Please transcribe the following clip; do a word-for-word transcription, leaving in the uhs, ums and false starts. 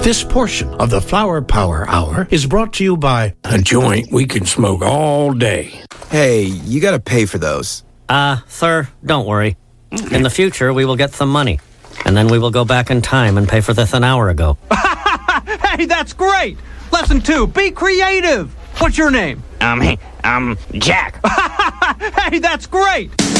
This portion of the Flower Power Hour is brought to you by a joint we can smoke all day. Hey, you gotta pay for those. Uh, sir, don't worry. In the future, we will get some money. And then we will go back in time and pay for this an hour ago. Hey, that's great! Lesson two, be creative! What's your name? Um, um, Jack. Hey, that's great!